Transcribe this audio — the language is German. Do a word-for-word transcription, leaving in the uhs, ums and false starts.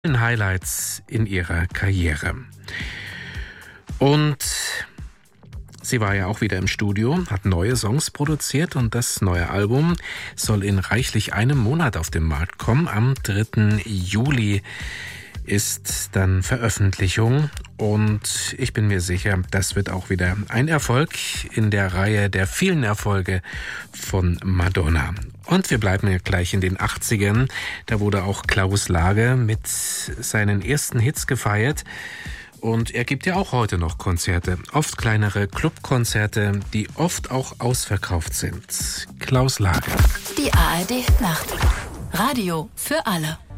Highlights in ihrer Karriere. Und sie war ja auch wieder im Studio, hat neue Songs produziert und das neue Album soll in reichlich einem Monat auf den Markt kommen. Am dritten Juli ist dann Veröffentlichung und ich bin mir sicher, das wird auch wieder ein Erfolg in der Reihe der vielen Erfolge von Madonna. Und wir bleiben ja gleich in den achtzigern. Da wurde auch Klaus Lage mit seinen ersten Hits gefeiert. Und er gibt ja auch heute noch Konzerte, oft kleinere Clubkonzerte, die oft auch ausverkauft sind. Klaus Lage. Die A R D Nacht. Radio für alle.